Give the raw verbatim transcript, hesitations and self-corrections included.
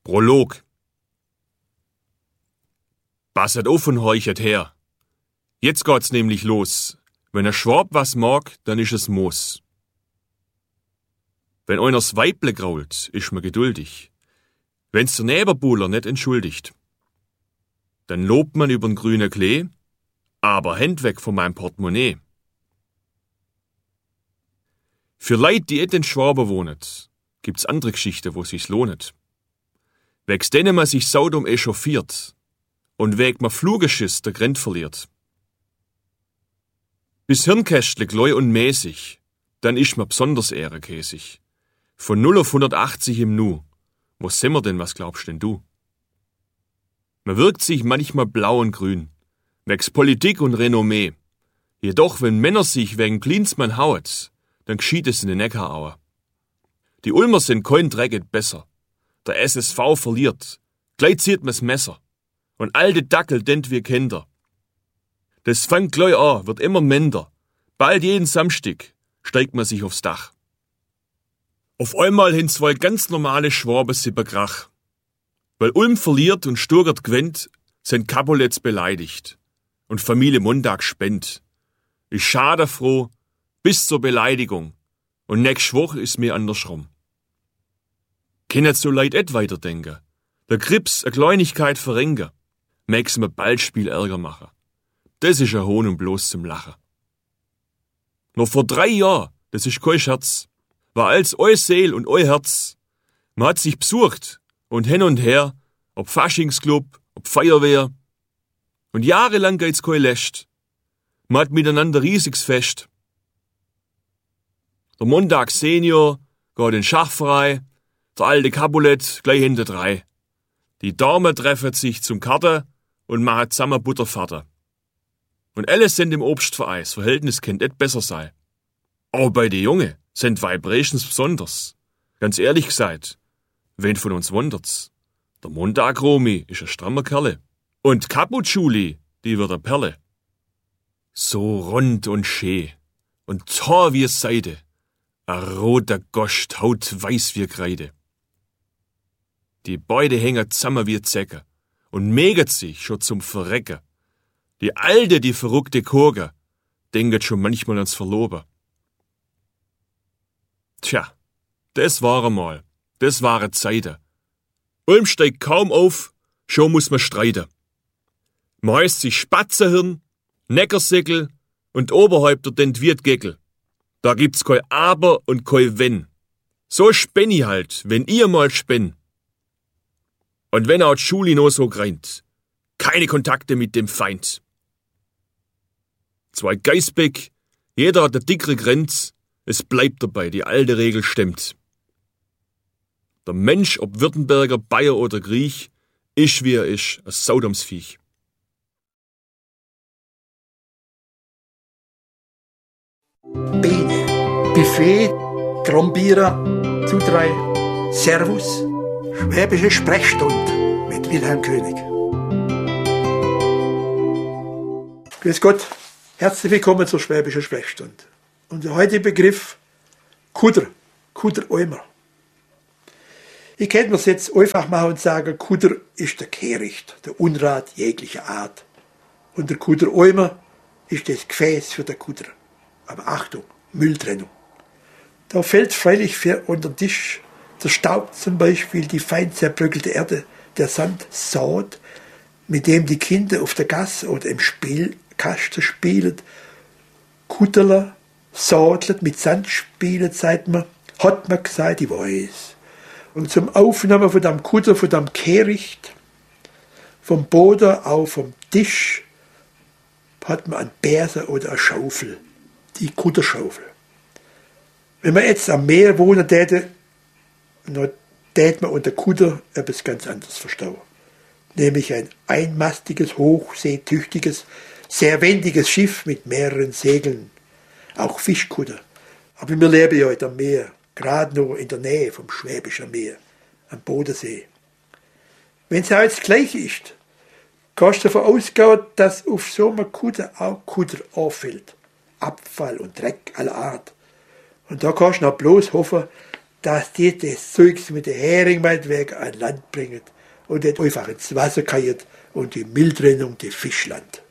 Prolog. Passet auf und horchet her. Jetzt geht's nämlich los. Wenn ein Schwab was mag, dann ist es Moos. Wenn einers Weible grault, ist man geduldig. Wenn's der Nebenbuhler nicht entschuldigt. Dann lobt man übern grünen Klee, aber Händ weg von meinem Portemonnaie. Für Leid, die et in Schwaben wohnet, gibt's andere Geschichten, wo sich's lohnet. Wegs denen man sich saudum echauffiert und weg man Flugeschiss der Grenz verliert. Bis Hirnkästle gläu und mäßig, dann isch man besonders ehrekäsig. Von null auf hundertachtzig im Nu. Wo sind wir denn, was glaubst denn du? Man wirkt sich manchmal blau und grün, wegs Politik und Renommee. Jedoch, wenn Männer sich wegen Klinsmann haut, dann geschieht es in den Neckaraue. Die Ulmer sind kein Drecket besser. Der S S V verliert, gleich zieht man's Messer. Und alte Dackel dent wir Kinder. Das fängt gleich an, wird immer minder. Bald jeden Samstag steigt man sich aufs Dach. Auf einmal hin zwei ganz normale Schwaben sieber Krach. Weil Ulm verliert und Sturgert gewinnt, sind Kapoletts beleidigt. Und Familie Montag spennt. Ich schade froh, bis zur Beleidigung. Und nächste Woche ist mir andersrum. Kennet so leid et weiterdenken. Der Krips a Kleinigkeit verrenken. Mägs mir bald Spiel Ärger machen. Das ist a Hohn und bloß zum Lachen. Noch vor drei Jahren, das ist kein Scherz, war als eu Seel und eu Herz. Man hat sich besucht und hin und her, ob Faschingsclub, ob Feuerwehr. Und jahrelang geht's kein Läscht. Man hat miteinander riesiges Fest. Der Montag Senior geht in den Schachverein, der alte Capulet gleich hinter drei. Die Damen treffen sich zum Karten und machen zusammen Butterfahrten. Und alles sind im Obstverein, das Verhältnis könnte et besser sein. Aber bei den Jungen sind Vibrations besonders. Ganz ehrlich gesagt, wen von uns wundert's? Der Montag-Romi ist ein strammer Kerle. Und Kaput-Schuli, die wird a Perle. So rund und schön und tor wie Seide. A roter Goscht, Haut weiß wie Kreide. Die beide hängen zusammen wie Zecke und mäget sich schon zum Verrecken. Die alte, die verrückte Kurge, denket schon manchmal ans Verloben. Tja, das war einmal, das waren Zeiten. Ulm steigt kaum auf, schon muss man streiten. Man heißt sich Spatzenhirn, Neckersäckel und Oberhäupter den Wirtgeckel. Da gibt's kein Aber und kein Wenn. So spenn ich halt, wenn ihr mal spenn. Und wenn auch Schuli no so greint, keine Kontakte mit dem Feind. Zwei Geißbeck, jeder hat eine dickere Grenz, es bleibt dabei, die alte Regel stimmt. Der Mensch, ob Württemberger, Bayer oder Griech, isch wie er isch, a Saudomsviech. Biene, Buffet, Grombierer, Zudrei, Servus, Schwäbische Sprechstunde mit Wilhelm König. Grüß Gott, herzlich willkommen zur Schwäbischen Sprechstunde. Unser heutiger Begriff Kuder, Kuder-Eimer. Ich könnte mir's jetzt einfach machen und sagen, Kuder ist der Kehricht, der Unrat jeglicher Art. Und der Kuder-Eimer ist das Gefäß für den Kuder. Aber Achtung, Mülltrennung. Da fällt freilich für unter den Tisch der Staub zum Beispiel, die fein zerbröckelte Erde, der Sand, Saat, mit dem die Kinder auf der Gasse oder im Spielkasten spielen. Kutterler, Sadlet mit Sand spielen, sagt man, hat man gesagt, ich weiß. Und zum Aufnehmen von dem Kutter, von dem Kehricht, vom Boden, auch vom Tisch, hat man einen Bärse oder eine Schaufel, die Kutterschaufel. Wenn man jetzt am Meer wohnen täte, dann täte man unter Kutter etwas ganz anderes verstehen. Nämlich ein einmastiges, hochseetüchtiges, sehr wendiges Schiff mit mehreren Segeln. Auch Fischkutter. Aber wir leben ja heute am Meer, gerade noch in der Nähe vom Schwäbischen Meer, am Bodensee. Wenn es auch jetzt gleich ist, kannst du davon ausgehen, dass auf so einem Kutter auch Kutter auffällt. Abfall und Dreck aller Art. Und da kannst du noch bloß hoffen, dass die das Zeugs mit der Hering meinetwegen an Land bringen und nicht einfach ins Wasser keiert und die Mülltrennung die Fischland.